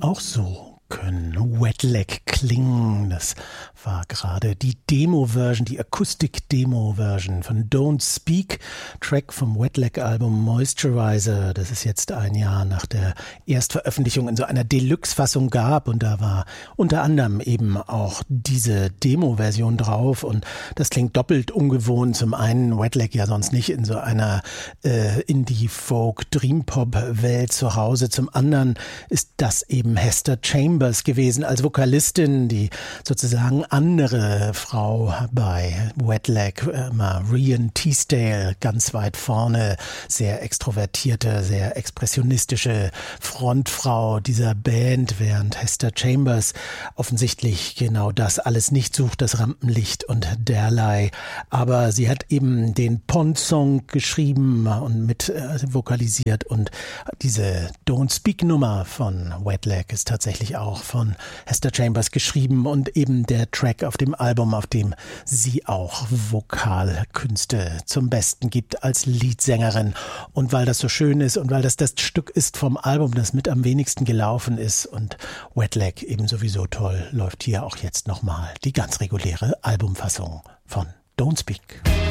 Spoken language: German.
auch so können Wet Leg klingen. Das war gerade die Demo-Version, die Akustik-Demo-Version von Don't Speak, Track vom Wet Leg-Album Moisturizer, das es jetzt ein Jahr nach der Erstveröffentlichung in so einer Deluxe-Fassung gab, und da war unter anderem eben auch diese Demo-Version drauf, und das klingt doppelt ungewohnt. Zum einen Wet Leg ja sonst nicht in so einer Indie-Folk-Dream-Pop-Welt zu Hause, zum anderen ist das eben Hester Chambers gewesen als Vokalistin, die sozusagen andere Frau bei Wet Leg, Marian Teasdale, ganz weit vorne, sehr extrovertierte, sehr expressionistische Frontfrau dieser Band, während Hester Chambers offensichtlich genau das alles nicht sucht, das Rampenlicht und derlei. Aber sie hat eben den Pond-Song geschrieben und mit vokalisiert, und diese Don't Speak-Nummer von Wet Leg ist tatsächlich auch von Hester Chambers geschrieben und eben der Track auf dem Album, auf dem sie auch Vokalkünste zum Besten gibt als Leadsängerin. Und weil das so schön ist und weil das Stück ist vom Album, das mit am wenigsten gelaufen ist und Wet Leg eben sowieso toll, läuft hier auch jetzt nochmal die ganz reguläre Albumfassung von Don't Speak.